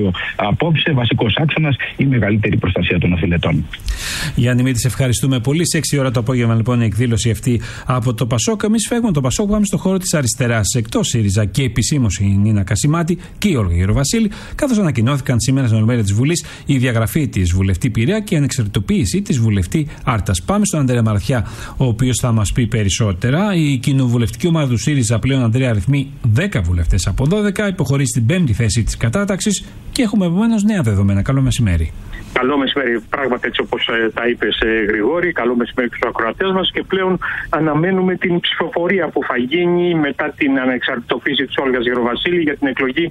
Κοινοβούλιο απόψε. Βασικός άξονας η μεγαλύτερη προστασία των οφειλετών. Γιάννη Μήτη, σε ευχαριστούμε πολύ. Σε 6 ώρα το απόγευμα, λοιπόν, η εκδήλωση αυτή από το Πασόκ. Εμείς φεύγουμε το Πασόκ, πάμε στο χώρο της αριστεράς. Εκτός ΣΥΡΙΖΑ και επισήμως η Νίνα Κασιμάτη και η Όλγα Γεροβασίλη, καθώς ανακοινώθηκαν σήμερα στην Ολομέλεια της Βουλής η διαγραφή της βουλευτή Πειραιά και η ανεξαρτητοποίηση της βουλευτή Άρτας. Πάμε στον Ανδρέα Μαραθιά, ο οποίος θα μας πει περισσότερα. Η κοινοβουλευτική ομάδα του ΣΥΡΙΖΑ πλέον, Ανδρέα, αριθμεί 10 βουλευτές από 12, υποχωρεί στην 5η θέση της κατάταξης και έχουμε επομένως νέα δεδομένα. Καλό μεσημέρι. Καλό μεσημέρι, πράγματι έτσι όπως τα είπες, Γρηγόρη. Καλό μεσημέρι στους ακροατές μας. Και πλέον αναμένουμε την ψηφοφορία που θα γίνει μετά την ανεξαρτητοποίηση της Όλγας Γεροβασίλη για την εκλογή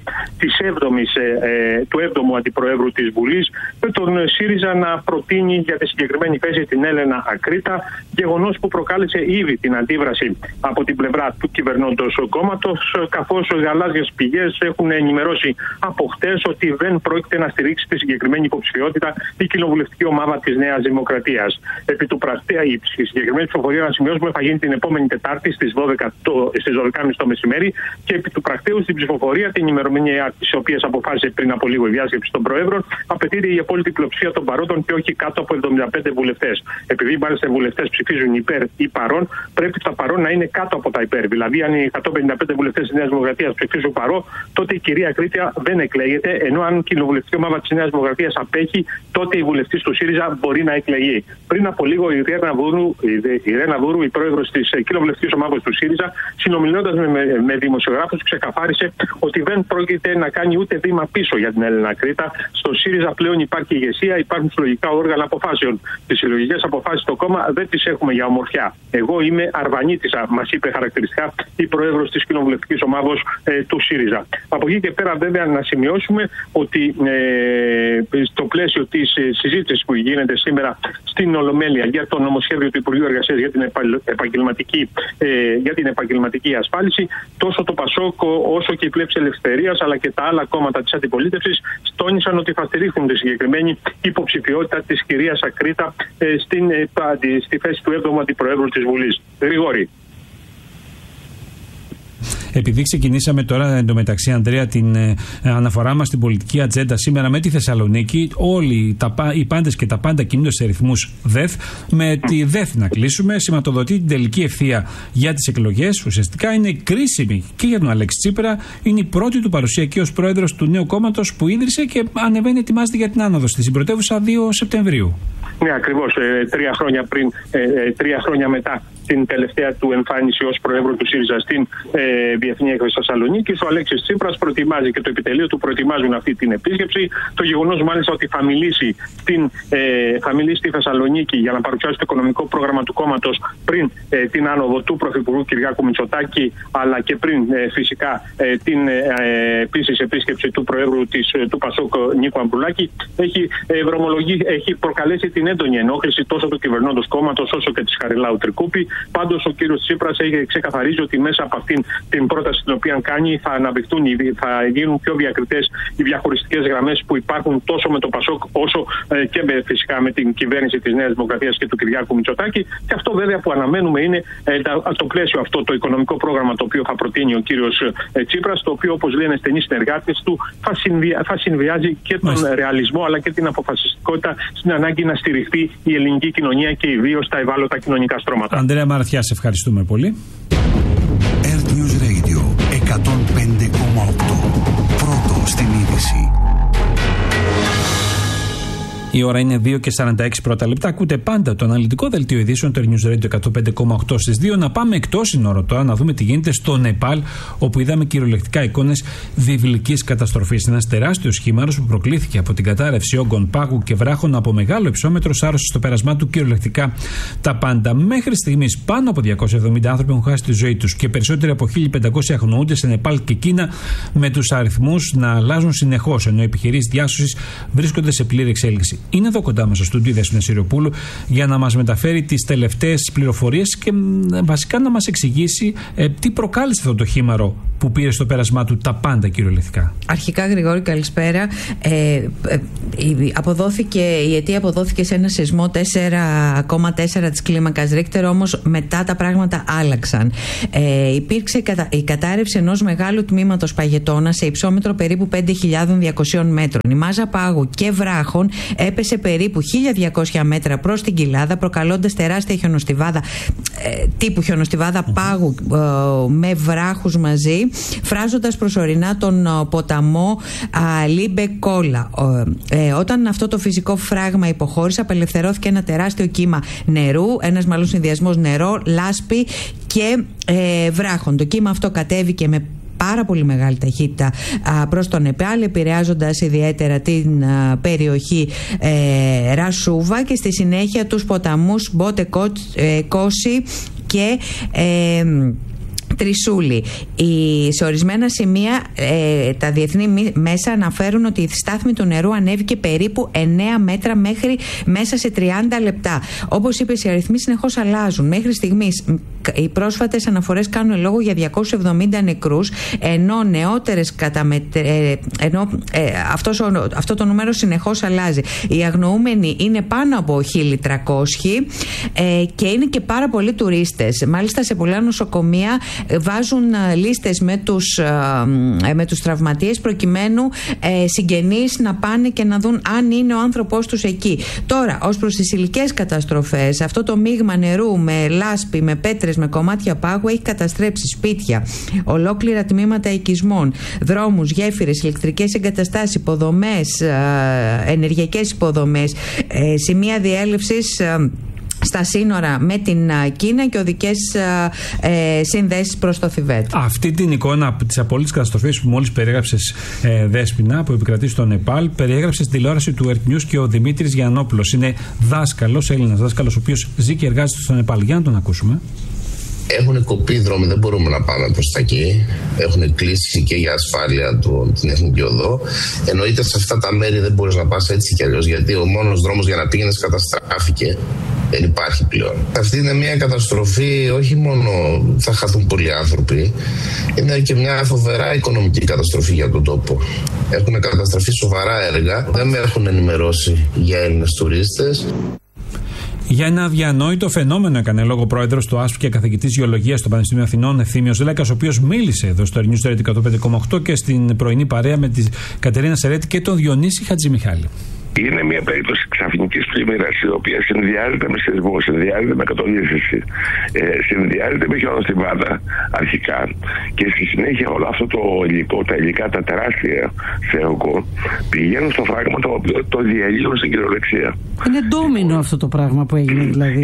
του 7ου Αντιπροέδρου της Βουλής, με τον ΣΥΡΙΖΑ να προτείνει για τη συγκεκριμένη θέση την Έλενα Ακρίτα. Γεγονός που προκάλεσε ήδη την αντίδραση από την πλευρά του κυβερνώντος κόμματος, καθώς γαλάζιες πηγές έχουν ενημερώσει από χτες ότι δεν πρόκειται να στηρίξει τη συγκεκριμένη υποψηφιότητα η κοινοβουλευτική ομάδα της Νέας Δημοκρατίας. Επί του πρακτέα, η συγκεκριμένη ψηφοφορία, να σημειώσουμε, θα γίνει την επόμενη Τετάρτη στις 12.30 το μεσημέρι και επί του πρακτέου στην ψηφοφορία, την ημερομηνία της οποίας αποφάσισε πριν από λίγο η διάσκεψη των Προέδρων, απαιτείται η απόλυτη πλειοψηφία των παρόντων και όχι κάτω από 75 βουλευτές. Επειδή μάλιστα οι βουλευτές ψηφίζουν υπέρ ή παρόν, πρέπει τα παρόν να είναι κάτω από τα υπέρ. Δηλαδή, αν οι 155 βουλευτές της Νέας Δημοκρατίας ψηφίζουν παρό, τότε η κυρία Ακρίτα δεν εκλέγεται, ενώ αν η κοινοβουλευτική ομάδα της Νέας Δημοκρατίας απέχει, τότε η βουλευτής του ΣΥΡΙΖΑ μπορεί να εκλεγεί. Πριν από λίγο η Ιρένα Βούρου, η πρόεδρος της κοινοβουλευτικής ομάδας του ΣΥΡΙΖΑ, συνομιλώντας με δημοσιογράφους, ξεκαθάρισε ότι δεν πρόκειται να κάνει ούτε βήμα πίσω για την Έλενα Ακρίτα. Στο ΣΥΡΙΖΑ πλέον υπάρχει ηγεσία, υπάρχουν συλλογικά όργανα αποφάσεων. Τις συλλογικές αποφάσεις στο κόμμα δεν τις έχουμε για ομορφιά. Εγώ είμαι Αρβανίτισσα, μας είπε χαρακτηριστικά η πρόεδρος της κοινοβουλευτικής ομάδας του ΣΥΡΙΖΑ. Από εκεί και πέρα, βέβαια, να σημειώσουμε ότι στο πλαίσιο της συζήτησης που γίνεται σήμερα στην Ολομέλεια για το νομοσχέδιο του Υπουργείου Εργασίας για την επαγγελματική ασφάλιση, τόσο το Πασόκ όσο και η Πλεύση Ελευθερίας αλλά και τα άλλα κόμματα της αντιπολίτευσης τόνισαν ότι θα στηρίχουν τη συγκεκριμένη υποψηφιότητα της κυρίας Ακρίτα στη θέση του 7ου Αντιπροέδρου της Βουλής. Γρηγόρη. Επειδή ξεκινήσαμε τώρα εντωμεταξύ, Ανδρέα, την αναφορά μας στην πολιτική ατζέντα σήμερα με τη Θεσσαλονίκη, όλοι οι πάντες και τα πάντα κινούνται σε ρυθμούς ΔΕΘ. Με τη ΔΕΘ να κλείσουμε, σηματοδοτεί την τελική ευθεία για τις εκλογές. Ουσιαστικά είναι κρίσιμη και για τον Αλέξη Τσίπρα. Είναι η πρώτη του παρουσία και ως πρόεδρος του νέου κόμματος που ίδρυσε και ανεβαίνει, ετοιμάζεται για την άνοδο στην πρωτεύουσα 2 Σεπτεμβρίου. Ναι, ακριβώς. 3 χρόνια μετά την τελευταία του εμφάνιση ως Προέδρου του ΣΥΡΙΖΑ στην Διεθνή Έκθεση Θεσσαλονίκης, ο Αλέξης Τσίπρας προετοιμάζει και το επιτελείο του προετοιμάζουν αυτή την επίσκεψη. Το γεγονός μάλιστα ότι θα μιλήσει στη Θεσσαλονίκη για να παρουσιάσει το οικονομικό πρόγραμμα του κόμματος πριν την άνοδο του Πρωθυπουργού Κυριάκου Μητσοτάκη, αλλά και πριν φυσικά την επίσης επίσκεψη του Προέδρου του Πασόκ Νίκου Αμπρουλάκη, έχει προκαλέσει την έντονη ενόχληση τόσο του κυβερνώντος κόμματος όσο και της Χαριλάου Τρικούπη. Πάντως ο κύριος Τσίπρας ξεκαθαρίζει ότι μέσα από αυτήν την πρόταση την οποία κάνει θα γίνουν πιο διακριτές οι διαχωριστικές γραμμές που υπάρχουν τόσο με το Πασόκ όσο και φυσικά με την κυβέρνηση της Νέας Δημοκρατίας και του Κυριάκου Μητσοτάκη. Και αυτό βέβαια που αναμένουμε είναι το πλαίσιο αυτό, το οικονομικό πρόγραμμα το οποίο θα προτείνει ο κύριος Τσίπρας, το οποίο, όπως λένε στενοί συνεργάτες του, θα συνδυάζει και τον ρεαλισμό αλλά και την αποφασιστικότητα στην ανάγκη να στηριχθεί η ελληνική κοινωνία και ιδίως τα ευάλωτα κοινωνικά στρώματα. Ανδρέα Μαραθιά, σε ευχαριστούμε πολύ. Earth News Radio 105,8. Πρώτο στην είδηση. Η ώρα είναι 2 και 46 πρώτα λεπτά. Ακούτε πάντα το αναλυτικό δελτίο ειδήσεων του News Radio 105,8 στις 2. Να πάμε εκτός σύνορων τώρα, να δούμε τι γίνεται στο Νεπάλ, όπου είδαμε κυριολεκτικά εικόνες βιβλικής καταστροφής. Ένας τεράστιος χήμαρος που προκλήθηκε από την κατάρρευση όγκων πάγου και βράχων από μεγάλο υψόμετρο σάρωσε στο πέρασμά του κυριολεκτικά τα πάντα. Μέχρι στιγμής πάνω από 270 άνθρωποι έχουν χάσει τη ζωή τους και περισσότεροι από 1.500 αγνοούνται σε Νεπάλ και Κίνα, με τους αριθμούς να αλλάζουν συνεχώς, ενώ οι επιχειρήσεις διάσωσης βρίσκονται σε πλήρη εξέλιξη. είναι εδώ κοντά μας στο στούντιο η Δέσποινα Σιριοπούλου για να μας μεταφέρει τις τελευταίες πληροφορίες και βασικά να μας εξηγήσει τι προκάλεσε αυτό το χήμαρο που πήρε στο πέρασμά του τα πάντα κυριολεκτικά. Αρχικά, Γρηγόρη, καλησπέρα. Η αιτία αποδόθηκε σε ένα σεισμό 4,4 της κλίμακας Ρίχτερ, όμως μετά τα πράγματα άλλαξαν. Υπήρξε η κατάρρευση ενός μεγάλου τμήματος παγετώνα σε υψόμετρο περίπου 5.200 μέτρων. Η μάζα πάγου και βράχων έπεσε περίπου 1.200 μέτρα προς την κοιλάδα, προκαλώντας τεράστια χιονοστιβάδα, τύπου χιονοστιβάδα πάγου με βράχους μαζί, φράζοντας προσωρινά τον ποταμό Λίμπε Κόλα. Όταν αυτό το φυσικό φράγμα υποχώρησε, απελευθερώθηκε ένα τεράστιο κύμα νερού, ένας μάλλον συνδυασμός νερό, λάσπη και βράχων. Το κύμα αυτό κατέβηκε με πάρα πολύ μεγάλη ταχύτητα προς τον Νεπάλ, επηρεάζοντας ιδιαίτερα την περιοχή Ρασούβα και στη συνέχεια τους ποταμούς Μπότε Κόση και Τρισούλη. Σε ορισμένα σημεία τα διεθνή μέσα αναφέρουν ότι η στάθμη του νερού ανέβηκε περίπου 9 μέτρα μέσα σε 30 λεπτά. Όπως είπες, οι αριθμοί συνεχώς αλλάζουν. Μέχρι στιγμής οι πρόσφατες αναφορές κάνουν λόγο για 270 νεκρούς, ενώ νεότερες αυτό το νούμερο συνεχώς αλλάζει. Οι αγνοούμενοι είναι πάνω από 1.300 και είναι και πάρα πολλοί τουρίστες. Μάλιστα, σε πολλά νοσοκομεία βάζουν λίστες με τους τραυματίες προκειμένου συγγενείς να πάνε και να δουν αν είναι ο άνθρωπός τους εκεί. Τώρα, ως προς τις υλικές καταστροφές, αυτό το μείγμα νερού με λάσπη, με πέτρες, με κομμάτια πάγου έχει καταστρέψει σπίτια, ολόκληρα τμήματα οικισμών, δρόμους, γέφυρες, ηλεκτρικές εγκαταστάσεις, υποδομές, ενεργειακές υποδομές, σημεία διέλευσης στα σύνορα με την Κίνα και οδικές συνδέσεις προς το Θιβέτ. Αυτή την εικόνα της απόλυτης καταστροφής που μόλις περιέγραψες, Δέσποινα, που επικρατεί στο Νεπάλ, περιέγραψε στη τηλεόραση του Earth News και ο Δημήτρης Γιαννόπουλος. Είναι δάσκαλος, Έλληνας δάσκαλος, ο οποίος ζει και εργάζεται στο Νεπάλ. Για να τον ακούσουμε. Έχουν κοπεί δρόμοι, δεν μπορούμε να πάμε προς τα εκεί. Έχουν κλείσει και για ασφάλεια την εθνική οδό. Εννοείται σε αυτά τα μέρη δεν μπορείς να πας έτσι κι αλλιώς, γιατί ο μόνος δρόμος για να πήγαινες καταστράφηκε. Δεν υπάρχει πλέον. Αυτή είναι μια καταστροφή, όχι μόνο θα χαθούν πολλοί άνθρωποι, είναι και μια φοβερά οικονομική καταστροφή για τον τόπο. Έχουν καταστραφεί σοβαρά έργα, δεν με έχουν ενημερώσει για Έλληνες τουρίστες. Για ένα αδιανόητο φαινόμενο έκανε λόγο πρόεδρος του ΑΣΠ και καθηγητής γεωλογίας στο Πανεπιστήμιο Αθηνών, Ευθύμιος Λέκας, ο οποίος μίλησε εδώ στο News 105,8 και στην πρωινή παρέα με τη Κατερίνα Σερέτη και τον Διονύση Χατζημιχάλη. Είναι μια περίπτωση ξαφνικής πλημμύρας, η οποία συνδυάζεται με σεισμό, συνδυάζεται με κατολίσθηση, συνδυάζεται με χιονοστιβάδα αρχικά και στη συνέχεια όλο αυτό το υλικό, τα υλικά, τα τεράστια θεοκό, πηγαίνουν στο φράγμα το οποίο το διαλύουν στην κυριολεξία. Είναι ντόμινο αυτό το πράγμα που έγινε, δηλαδή.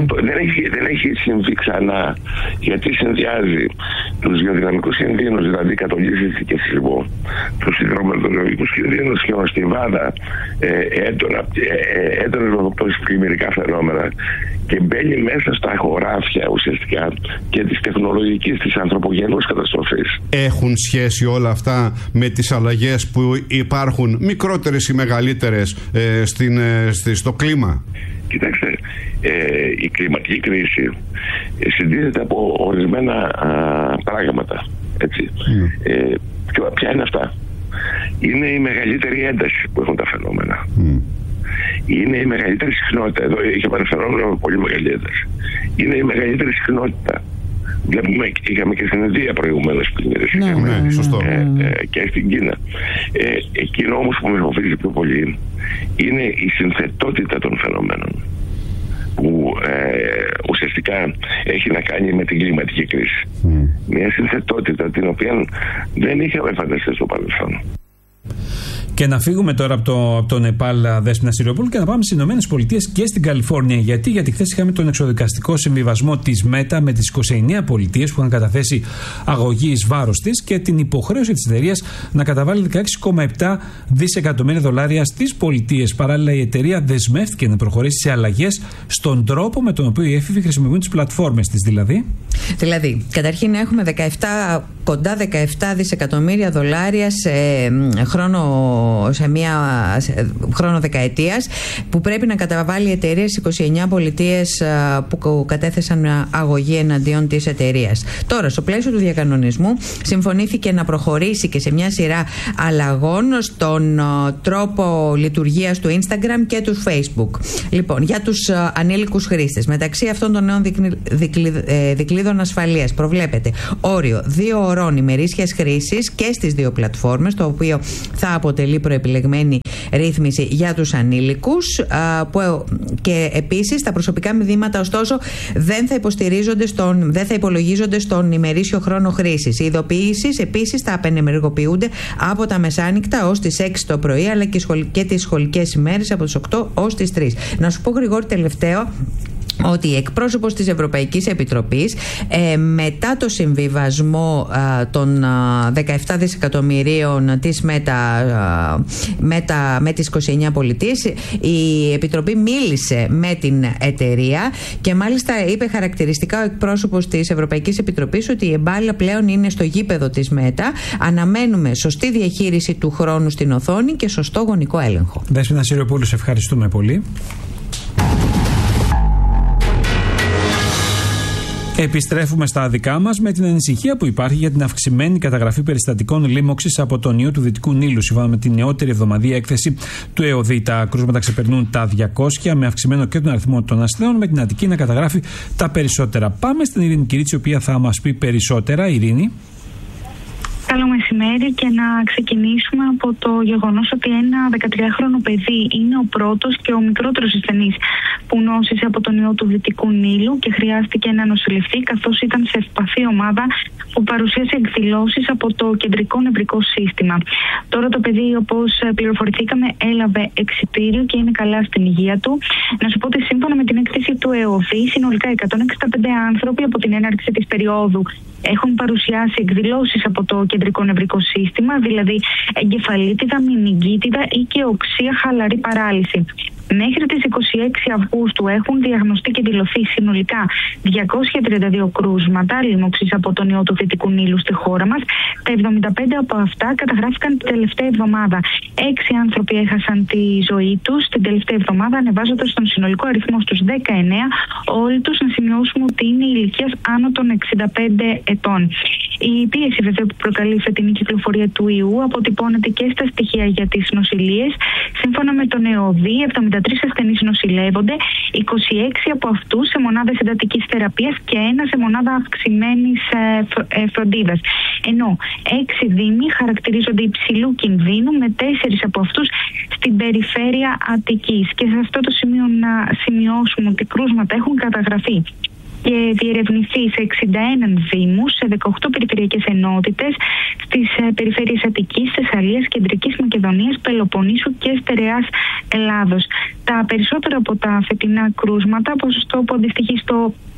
Δεν έχει συμβεί ξανά, γιατί συνδυάζει τους γεωδυναμικούς κινδύνους, δηλαδή κατολίσθηση και σεισμό, τους υδρομετεωρολογικούς κινδύνους, χιονοστιβάδα, έντονα πλημμυρικά φαινόμενα και μπαίνει μέσα στα χωράφια ουσιαστικά και της τεχνολογικής, της ανθρωπογενούς καταστροφής. Έχουν σχέση όλα αυτά με τις αλλαγές που υπάρχουν, μικρότερες ή μεγαλύτερες, στο κλίμα? Κοιτάξτε, η κλιματική κρίση συντίθεται από ορισμένα πράγματα, έτσι. Ποια είναι αυτά? Είναι η μεγαλύτερη ένταση που έχουν τα φαινόμενα. Είναι η μεγαλύτερη συχνότητα. Εδώ είχαμε ένα φαινόμενο με πολύ μεγάλη ένταση. Είναι η μεγαλύτερη συχνότητα. Βλέπουμε, είχαμε και στην Ινδία προηγουμένως πλημμύρες. Και στην Κίνα. Εκείνο όμως που με φοβίζει πιο πολύ είναι η συνθετότητα των φαινομένων, που ουσιαστικά έχει να κάνει με την κλιματική κρίση. Μια συνθετότητα την οποία δεν είχαμε φανταστεί στο παρελθόν. Και να φύγουμε τώρα από το Νεπάλ, Δέσποινα Σιριοπούλου, και να πάμε στις Ηνωμένες Πολιτείες και στην Καλιφόρνια. Γιατί χθες είχαμε τον εξοδικαστικό συμβιβασμό της ΜΕΤΑ με τις 29 πολιτείες που είχαν καταθέσει αγωγή εις βάρος της και την υποχρέωση της εταιρείας να καταβάλει $16,7 δισεκατομμύρια στις πολιτείες. Παράλληλα, η εταιρεία δεσμεύτηκε να προχωρήσει σε αλλαγές στον τρόπο με τον οποίο οι έφηβοι χρησιμοποιούν τις πλατφόρμες της. Δηλαδή, καταρχήν έχουμε κοντά $17 δισεκατομμύρια σε χρόνο χρόνο δεκαετίας, που πρέπει να καταβάλει η εταιρεία στις 29 πολιτείες που κατέθεσαν αγωγή εναντίον της εταιρείας. Τώρα, στο πλαίσιο του διακανονισμού, συμφωνήθηκε να προχωρήσει και σε μια σειρά αλλαγών στον τρόπο λειτουργίας του Instagram και του Facebook. Λοιπόν, για τους ανήλικους χρήστες, μεταξύ αυτών των νέων δικλείδων ασφαλείας προβλέπεται όριο 2 ωρών ημερήσιας χρήσης και στις δύο πλατφόρμες, το οποίο θα αποτελεί προεπιλεγμένη ρύθμιση για τους ανήλικους, και επίσης τα προσωπικά μηνύματα ωστόσο δεν θα υπολογίζονται στον ημερήσιο χρόνο χρήσης. Οι ειδοποιήσεις επίσης θα απενεργοποιούνται από τα μεσάνυχτα ως τις 6 το πρωί, αλλά και τις σχολικές ημέρες από τις 8 ως τις 3. Να σου πω, Γρηγόρη, τελευταίο, ότι η εκπρόσωπος της Ευρωπαϊκής Επιτροπής, μετά το συμβιβασμό των 17 δισεκατομμυρίων της με τις 29 πολιτείες, η Επιτροπή μίλησε με την εταιρεία και μάλιστα είπε χαρακτηριστικά ο εκπρόσωπος της Ευρωπαϊκής Επιτροπής ότι η εμπάλα πλέον είναι στο γήπεδο της ΜΕΤΑ. Αναμένουμε σωστή διαχείριση του χρόνου στην οθόνη και σωστό γονικό έλεγχο. Δέσποινα Συριοπούλου, σε ευχαριστούμε πολύ. Επιστρέφουμε στα δικά μας με την ανησυχία που υπάρχει για την αυξημένη καταγραφή περιστατικών λίμωξης από τον ιό του Δυτικού Νείλου. Σύμφωνα με την νεότερη εβδομαδιαία έκθεση του ΕΟΔΗ, τα κρούσματα ξεπερνούν τα 200, με αυξημένο και τον αριθμό των ασθενών, με την Αττική να καταγράφει τα περισσότερα. Πάμε στην Ειρήνη Κυρίτσι, η οποία θα μας πει περισσότερα. Ειρήνη. Καλό μεσημέρι, και να ξεκινήσουμε από το γεγονός ότι ένα 13χρονο παιδί είναι ο πρώτος και ο μικρότερος ασθενής που νόσησε από τον ιό του Δυτικού Νείλου και χρειάστηκε να νοσηλευτεί, καθώς ήταν σε ευπαθή ομάδα που παρουσίασε εκδηλώσεις από το κεντρικό νευρικό σύστημα. Τώρα το παιδί, όπως πληροφορηθήκαμε, έλαβε εξιτήριο και είναι καλά στην υγεία του. Να σου πω ότι σύμφωνα με την έκθεση του ΕΟΔΗ, συνολικά 165 άνθρωποι από την έναρξη της περίοδου έχουν παρουσιάσει εκδηλώσεις από το κεντρικό νευρικό σύστημα, δηλαδή εγκεφαλίτιδα, μηνυγκίτιδα ή και οξεία χαλαρή παράλυση. Μέχρι τις 26 Αυγούστου έχουν διαγνωστεί και δηλωθεί συνολικά 232 κρούσματα λίμωξης από τον ιό του Δυτικού Νείλου στη χώρα μας. Τα 75 από αυτά καταγράφηκαν την τελευταία εβδομάδα. 6 άνθρωποι έχασαν τη ζωή τους την τελευταία εβδομάδα, ανεβάζοντας τον συνολικό αριθμό στους 19. Όλοι τους, να σημειώσουμε ότι είναι ηλικίας άνω των 65 ετών. Η πίεση βέβαια που προκαλεί η φετινή κυκλοφορία του ιού αποτυπώνεται και στα στοιχεία για τις νοσηλίες. Σύμφωνα με τον ΕΟΔΗ, 73 ασθενείς νοσηλεύονται, 26 από αυτούς σε μονάδες εντατικής θεραπείας και ένα σε μονάδα αυξημένης φροντίδας. Ενώ 6 δήμοι χαρακτηρίζονται υψηλού κινδύνου, με 4 από αυτούς στην περιφέρεια Αττικής. Και σε αυτό το σημείο να σημειώσουμε ότι κρούσματα έχουν καταγραφεί και διερευνηθεί σε 61 δήμους, σε 18 περιφερειακές ενότητες, στις περιφέρειες Αττικής, Θεσσαλίας, Κεντρικής Μακεδονίας, Πελοποννήσου και Στερεάς Ελλάδος. Τα περισσότερα από τα φετινά κρούσματα, ποσοστό που αντιστοιχεί στο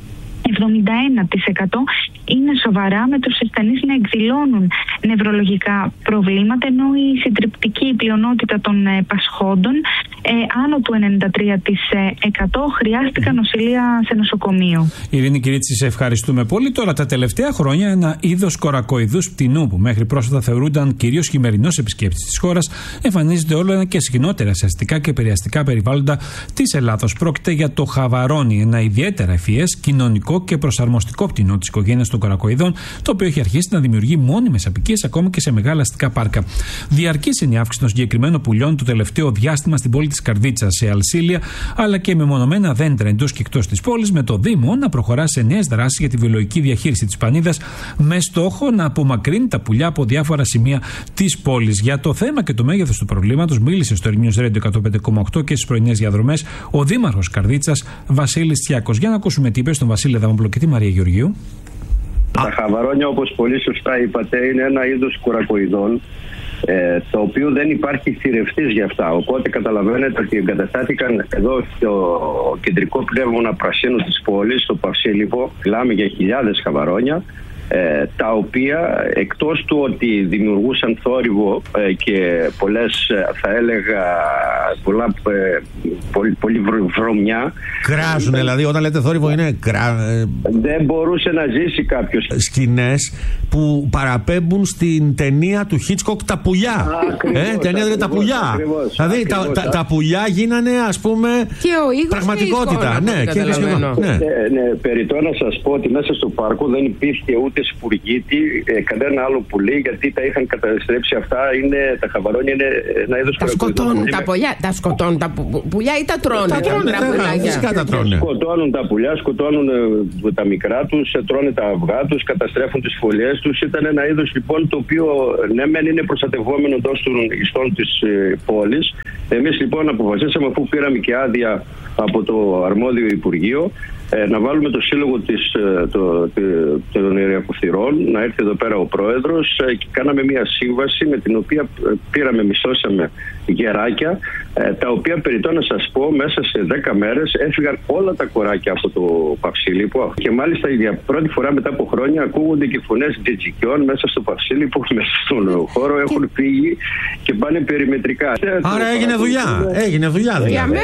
71%, είναι σοβαρά, με τους ασθενείς να εκδηλώνουν νευρολογικά προβλήματα, ενώ η συντριπτική πλειονότητα των πασχόντων, άνω του 93%, χρειάστηκαν νοσηλεία σε νοσοκομείο. Ειρήνη Κυρίτσι, σε ευχαριστούμε πολύ. Τώρα, τα τελευταία χρόνια, ένα είδος κορακοειδούς πτηνού που μέχρι πρόσφατα θεωρούνταν κυρίως χειμερινός επισκέπτης της χώρας, εμφανίζεται όλο ένα και συχνότερα σε αστικά και περιαστικά περιβάλλοντα της Ελλάδος. Πρόκειται για το χαβαρόνι, ένα ιδιαίτερα ευφυές, κοινωνικό και προσαρμοστικό πτηνό της οικογένειας των κορακοειδών, το οποίο έχει αρχίσει να δημιουργεί μόνιμες αποικίες ακόμα και σε μεγάλα αστικά πάρκα. Διαρκής είναι η αύξηση των συγκεκριμένων πουλιών το τελευταίο διάστημα στην πόλη της Καρδίτσας, σε Αλσίλια, αλλά και με μονομένα δέντρα εντός και εκτός της πόλης, με το Δήμο να προχωρά σε νέες δράσεις για τη βιολογική διαχείριση της πανίδας, με στόχο να απομακρύνει τα πουλιά από διάφορα σημεία της πόλης. Για το θέμα και το μέγεθος του προβλήματος μίλησε στο News Radio 105,8 και στις πρωινές διαδρομές ο Δήμαρχος Καρδίτσας, Βασίλης Τσιάκος. Για να ακούσουμε τι είπε στον Βασίλη Αδαμόπουλο και τη Μαρία Γεωργίου. Τα χαβαρόνια, όπως πολύ σωστά είπατε, είναι ένα είδος κορακοειδών, το οποίο δεν υπάρχει θηρευτής για αυτά. Οπότε καταλαβαίνετε ότι εγκαταστάθηκαν εδώ στο κεντρικό πνεύμονα πρασίνου της πόλης, στο Παυσίλιππο. Μιλάμε για χιλιάδες χαβαρόνια, τα οποία εκτός του ότι δημιουργούσαν θόρυβο και πολλές, θα έλεγα, πολύ βρωμιά. Κράζουν, δηλαδή, όταν λέτε θόρυβο είναι δεν μπορούσε να ζήσει κάποιος. Σκηνές που παραπέμπουν στην ταινία του Hitchcock «Τα πουλιά». Ταινία δηλαδή «Τα πουλιά». Δηλαδή τα πουλιά γίνανε, ας πούμε, πραγματικότητα. Ναι, περιττό να σας πω ότι μέσα στο πάρκο δεν υπήρχε ούτε σπουργίτη, κανένα άλλο πουλί, γιατί τα είχαν καταστρέψει αυτά. Τα χαβαρόνια είναι ένα είδος σκοτώνουν τα πουλιά. Τα σκοτώνουν τα πουλιά ή τα τρώνε? Σκοτώνουν τα πουλιά, σκοτώνουν τα μικρά τους, τρώνε τα αυγά τους, καταστρέφουν τις φωλιές τους. Ήταν ένα είδος λοιπόν το οποίο ναι μεν είναι προστατευόμενο εντός των ιστών της πόλης. Εμείς λοιπόν αποφασίσαμε, αφού πήραμε και άδεια από το αρμόδιο Υπουργείο, να βάλουμε το σύλλογο των Ιεριακοθυρών, να έρθει εδώ πέρα ο πρόεδρος, και κάναμε μια σύμβαση με την οποία μισθώσαμε γεράκια, τα οποία περιττό να σας πω μέσα σε 10 μέρες έφυγαν όλα τα κοράκια από το Παυσίλιππο, και μάλιστα για πρώτη φορά μετά από χρόνια ακούγονται και φωνές τζιτζικιών μέσα στο Παυσίλιππο, μέσα στον χώρο έχουν φύγει και πάνε περιμετρικά. Άρα έγινε δουλειά. Έγινε δουλειά.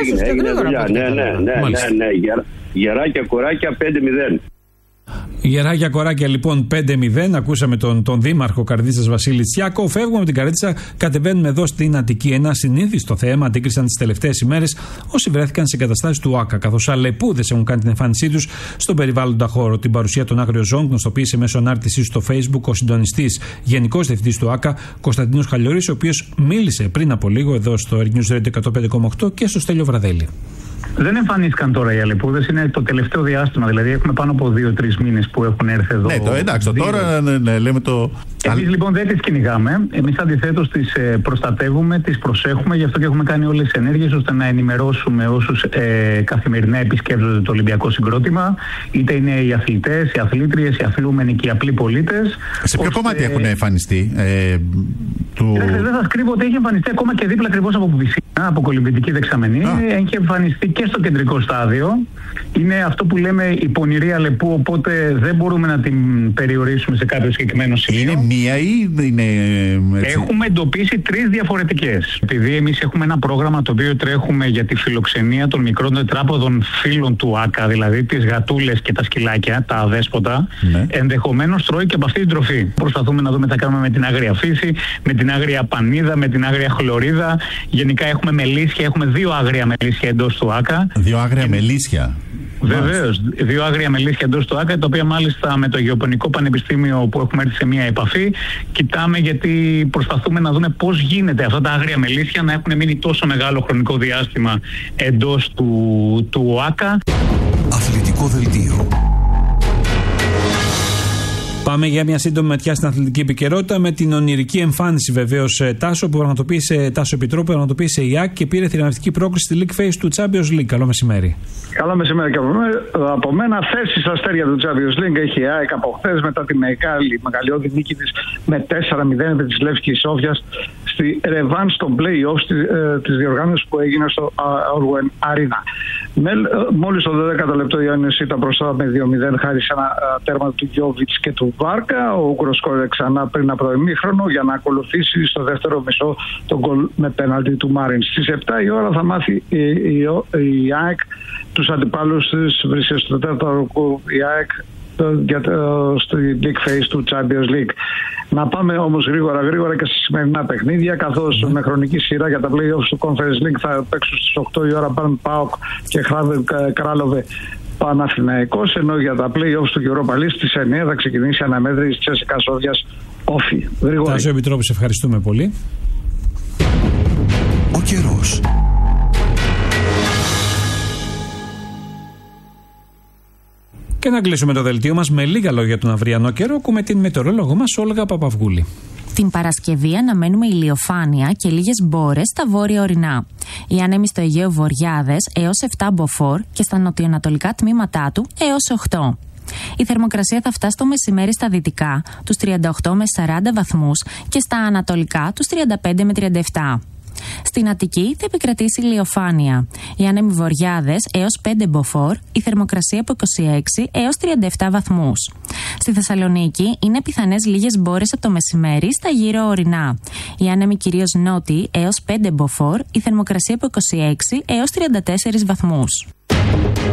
Ναι. Γεράκια, κοράκια 5-0. Γεράκια, κοράκια λοιπόν 5-0. Ακούσαμε τον Δήμαρχο Καρδίτσας Βασίλη Τσιάκο. Φεύγουμε από την Καρδίτσα, κατεβαίνουμε εδώ στην Αττική. Ένα συνήθιστο θέμα αντίκρισαν τις τελευταίες ημέρες όσοι βρέθηκαν σε εγκαταστάσεις του ΟΑΚΑ, καθώς αλεπούδες έχουν κάνει την εμφάνισή τους στον περιβάλλοντα χώρο. Την παρουσία των άγριων ζώων γνωστοποίησε μέσω ανάρτησής στο Facebook ο συντονιστής Γενικός Διευθυντής του ΟΑΚΑ, Κωνσταντίνος Χαλιορής, ο οποίος μίλησε πριν από λίγο εδώ στο News Radio 105,8 και στο Στέλιο Βραδέλη. Δεν εμφανίστηκαν τώρα οι αλεπούδες, είναι το τελευταίο διάστημα. Δηλαδή, έχουμε πάνω από 2-3 μήνες που έχουν έρθει εδώ. Ναι, εντάξει, τώρα λέμε το. Εμείς λοιπόν δεν τις κυνηγάμε. Εμείς αντιθέτως τις προστατεύουμε, τις προσέχουμε. Γι' αυτό και έχουμε κάνει όλες τις ενέργειες ώστε να ενημερώσουμε όσους καθημερινά επισκέπτονται το Ολυμπιακό συγκρότημα. Είτε είναι οι αθλητές, οι αθλήτριες, οι αθλούμενοι και οι απλοί πολίτες. Σε ποιο κομμάτι έχουν εμφανιστεί? Δεν σας κρύβω ότι έχει εμφανιστεί ακόμα και δίπλα ακριβώς από Βυσσίνα, από κολυμβητική δεξαμενή. Έχει εμφανιστεί και στο κεντρικό στάδιο. Είναι αυτό που λέμε η πονηρή αλεπού, οπότε δεν μπορούμε να την περιορίσουμε σε κάποιο συγκεκριμένο σημείο. Είναι μία ή είναι έτσι? Έχουμε εντοπίσει 3 διαφορετικές. Επειδή εμείς έχουμε ένα πρόγραμμα το οποίο τρέχουμε για τη φιλοξενία των μικρών τετράποδων φύλων του ΆΚΑ, δηλαδή τις γατούλες και τα σκυλάκια, τα αδέσποτα, ενδεχομένως τρώει και από αυτή την τροφή. Προσπαθούμε να δούμε τι θα κάνουμε με την άγρια φύση, με την άγρια πανίδα, με την άγρια χλωρίδα. Γενικά έχουμε μελίσια, έχουμε 2 άγρια μελίσια εντός του ΆΚΑ. 2 άγρια μελίσια. Βεβαίως, 2 άγρια μελίσια εντός του ΆΚΑ, τα οποία μάλιστα με το Γεωπονικό Πανεπιστήμιο που έχουμε έρθει σε μια επαφή, κοιτάμε, γιατί προσπαθούμε να δούμε πώς γίνεται αυτά τα άγρια μελίσια να έχουν μείνει τόσο μεγάλο χρονικό διάστημα εντός του ΆΚΑ. Αθλητικό δελτίο. Πάμε για μια σύντομη ματιά στην αθλητική επικαιρότητα με την ονειρική εμφάνιση βεβαίως Τάσο Επιτρόπου που πραγματοποίησε η ΑΕΚ και πήρε θηρανευτική πρόκριση στη League Phase του Champions League. Καλό μεσημέρι. Καλό μεσημέρι και από μένα. Θέση στα αστέρια του Champions League έχει η ΑΕΚ από χθες μετά τη μεγαλειώδη νίκη της με 4-0 επί της Λεύσκης Σόφιας στη ρεβάν στον play-off της διοργάνωσης που έγινε στο Orwen Arena. Μόλις το 12ο λεπτό η Ιωάννης ήταν μπροστά με 2-0 χάρη σε ένα τέρμα του Γιόβιτς και του Βάρκα. Ο Ούγκρος σκόρε ξανά πριν από ημίχρονο για να ακολουθήσει στο δεύτερο μισό τον γκολ με πέναλτι του Μάριν. Στις 7 η ώρα θα μάθει η ΑΕΚ τους αντιπάλους της. Βρίσκεται στο τέταρτο η ΑΕΚ στο League Phase του Champions League. Να πάμε όμως γρήγορα και στα σημερινά παιχνίδια, καθώς με χρονική σειρά για τα play-offs του Conference League θα παίξουν στις 8 η ώρα Παν ΠΑΟΚ και Κράλοβε Παναθηναϊκός, ενώ για τα play-offs του Europa League στις 9 θα ξεκινήσει η αναμέτρηση της Τσέσικα Σόφιας Όφη. Τάσο Επιτρόπου, σε ευχαριστούμε πολύ. Ο καιρός. Και να κλείσουμε το δελτίο μας με λίγα λόγια τον αυριανό καιρό. Ακούμε την μετεωρολόγο μας Όλγα Παπαυγούλη. Την Παρασκευή αναμένουμε ηλιοφάνεια και λίγες μπόρες στα βόρεια ορεινά. Οι άνεμοι στο Αιγαίο βοριάδες έως 7 μποφόρ και στα νοτιοανατολικά τμήματά του έως 8. Η θερμοκρασία θα φτάσει το μεσημέρι στα δυτικά τους 38 με 40 βαθμούς και στα ανατολικά τους 35 με 37. Στην Αττική θα επικρατήσει ηλιοφάνεια. Οι άνεμοι βοριάδες έως 5 μποφόρ, η θερμοκρασία από 26 έως 37 βαθμούς. Στη Θεσσαλονίκη είναι πιθανές λίγες μπόρες από το μεσημέρι στα γύρω ορεινά. Οι άνεμοι κυρίως νότιοι έως 5 μποφόρ, η θερμοκρασία από 26 έως 34 βαθμούς.